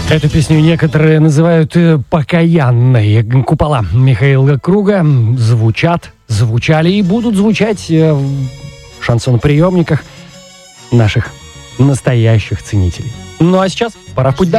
Эту песню некоторые называют покаянной. Купола Михаила Круга звучали и будут звучать в шансоноприемниках наших настоящих ценителей. Ну а сейчас пора в путь дальше.